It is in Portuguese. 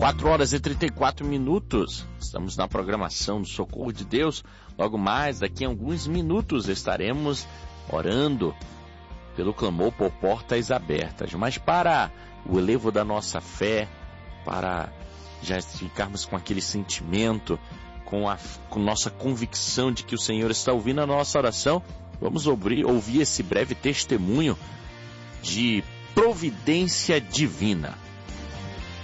4h34. Estamos na programação do Socorro de Deus. Logo mais, daqui a alguns minutos, estaremos orando pelo clamor por portas abertas. Mas para o elevo da nossa fé, para já ficarmos com aquele sentimento, com nossa convicção de que o Senhor está ouvindo a nossa oração, vamos ouvir esse breve testemunho de providência divina.